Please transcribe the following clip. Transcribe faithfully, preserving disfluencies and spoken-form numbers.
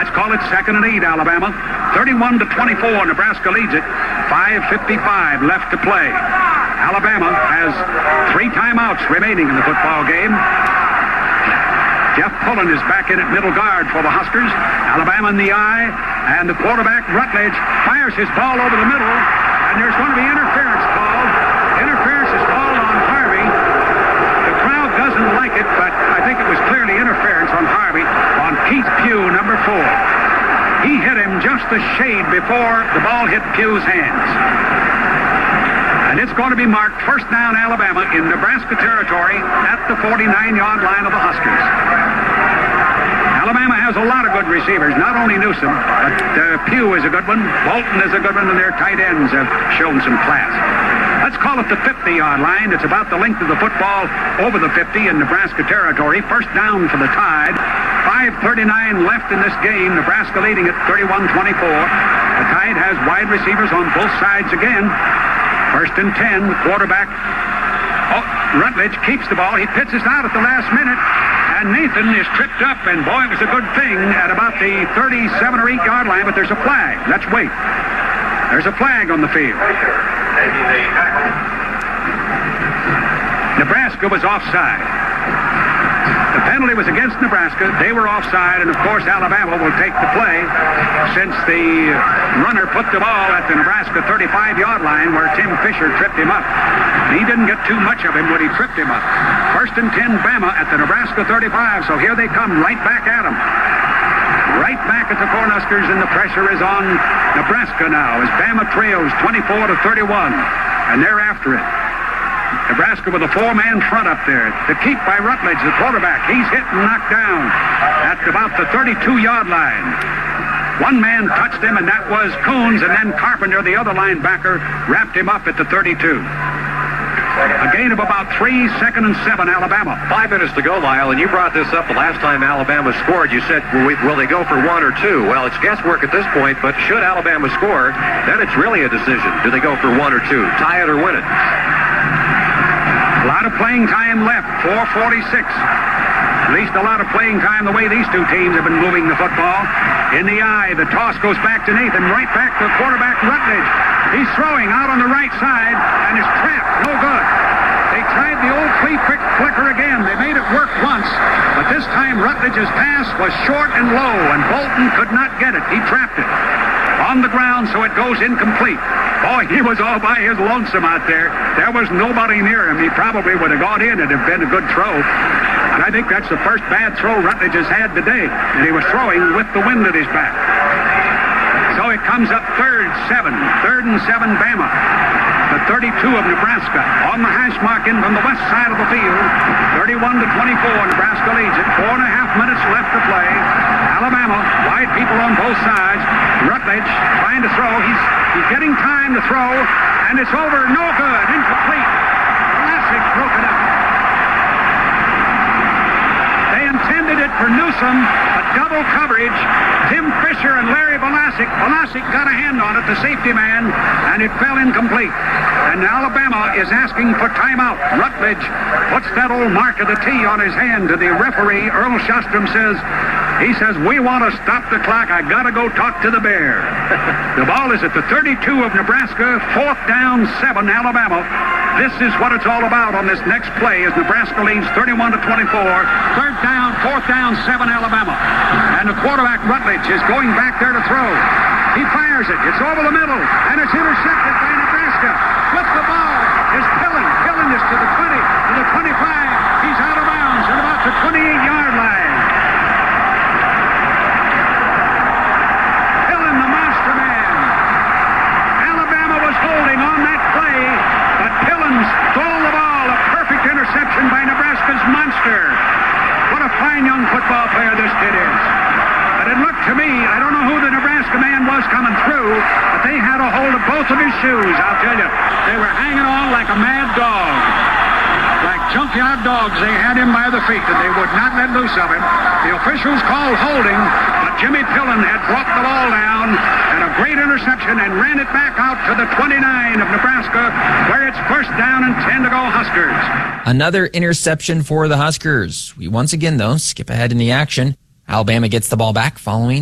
Let's call it second and eight, Alabama. thirty-one to twenty-four, Nebraska leads it. five fifty-five left to play. Alabama has three timeouts remaining in the football game. Jeff Pullen is back in at middle guard for the Huskers. Alabama in the eye, and the quarterback, Rutledge, fires his ball over the middle, and there's going to be interference called. Interference is called on Harvey. The crowd doesn't like it, but I think it was clearly interference on Harvey, on Keith Pugh, number four. He hit him just a shade before the ball hit Pugh's hands. And it's going to be marked first down Alabama in Nebraska territory at the forty-nine-yard line of the Huskers. Alabama has a lot of good receivers, not only Newsom, but uh, Pugh is a good one, Bolton is a good one, and their tight ends have shown some class. Let's call it the fifty-yard line. It's about the length of the football over the fifty in Nebraska territory. First down for the Tide. five thirty-nine left in this game. Nebraska leading at thirty-one twenty-four. The Tide has wide receivers on both sides again. First and ten, quarterback oh, Rutledge keeps the ball. He pitches out at the last minute, and Nathan is tripped up, and boy, it was a good thing at about the thirty-seven or eight-yard line, but there's a flag. Let's wait. There's a flag on the field. Nebraska was offside. The penalty was against Nebraska. They were offside, and of course Alabama will take the play since the runner put the ball at the Nebraska thirty-five-yard line where Tim Fisher tripped him up. He didn't get too much of him when he tripped him up. First and ten, Bama at the Nebraska thirty-five, so here they come right back at him. Right back at the Cornhuskers, and the pressure is on Nebraska now as Bama trails twenty-four to thirty-one, and they're after it. Nebraska with a four-man front up there. The keep by Rutledge, the quarterback. He's hit and knocked down at about the thirty-two-yard line. One man touched him, and that was Coons, and then Carpenter, the other linebacker, wrapped him up at the thirty-two. A gain of about three, second and seven, Alabama. Five minutes to go, Lyle, and you brought this up the last time Alabama scored. You said, will, we, will they go for one or two? Well, it's guesswork at this point, but should Alabama score, then it's really a decision. Do they go for one or two? Tie it or win it? A lot of playing time left, four forty-six. At least a lot of playing time the way these two teams have been moving the football. In the eye, the toss goes back to Nathan, right back to quarterback Rutledge. He's throwing out on the right side, and is trapped. No good. They tried the old flea flicker again. They made it work once, but this time Rutledge's pass was short and low, and Bolton could not get it. He trapped it on the ground, so it goes incomplete. Boy, he was all by his lonesome out there. There was nobody near him. He probably would have gone in and have been a good throw. And I think that's the first bad throw Rutledge has had today. And he was throwing with the wind at his back. So it comes up third, seven. Third and seven, Bama. The thirty-two of Nebraska on the hash mark in from the west side of the field. thirty-one to twenty-four, Nebraska leads it. Four and a half minutes left to play. Alabama, wide people on both sides. Rutledge trying to throw. He's, he's getting time to throw, and it's over. No good. Incomplete. Vlasic broke it up. They intended it for Newsom, but double coverage. Tim Fisher and Larry Vlasic. Vlasic got a hand on it, the safety man, and it fell incomplete. And Alabama is asking for timeout. Rutledge puts that old mark of the T on his hand to the referee. Earl Shostrom says, he says, we want to stop the clock. I got to go talk to the Bear. The ball is at the thirty-two of Nebraska. Fourth down, seven, Alabama. This is what it's all about on this next play as Nebraska leads thirty-one to twenty-four. Third down, fourth down, seven, Alabama. And the quarterback, Rutledge, is going back there to throw. He fires it. It's over the middle, and it's intercepted by Nebraska. With the ball is Pillen. Pillen is to the twenty, to the twenty-five. He's out of bounds at about the twenty-eight-yard line. Pillen, the monster man. Alabama was holding on that play, but Pillen stole the ball. A perfect interception by Nebraska's monster. What a fine young football player this kid is. But it looked to me, I don't know who the Nebraska man was coming through, but they had a hold of both of his shoes, I'll tell you. They were hanging on like a mad dog. Like junkyard dogs, they had him by the feet, and they would not let loose of him. The officials called holding, but Jimmy Pillen had brought the ball down, and a great interception, and ran it back out to the twenty-nine of Nebraska, where it's first down and ten to go Huskers. Another interception for the Huskers. We once again, though, skip ahead in the action. Alabama gets the ball back following